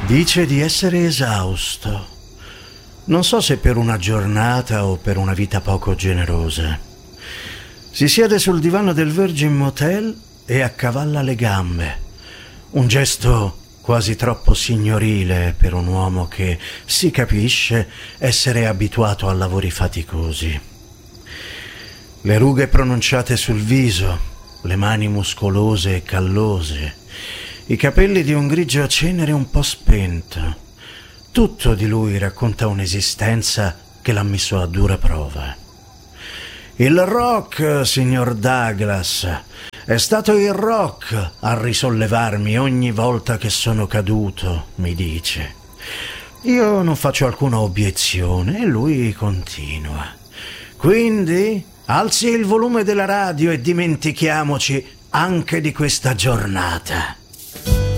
Dice di essere esausto. Non so se per una giornata o per una vita poco generosa. Si siede sul divano del Virgin Motel e accavalla le gambe. Un gesto quasi troppo signorile per un uomo che si capisce essere abituato a lavori faticosi. Le rughe pronunciate sul viso, le mani muscolose e callose, i capelli di un grigio cenere un po' spento. Tutto di lui racconta un'esistenza che l'ha messo a dura prova. Il rock, signor Douglas, è stato il rock a risollevarmi ogni volta che sono caduto, mi dice. Io non faccio alcuna obiezione e lui continua. Quindi alzi il volume della radio e dimentichiamoci anche di questa giornata.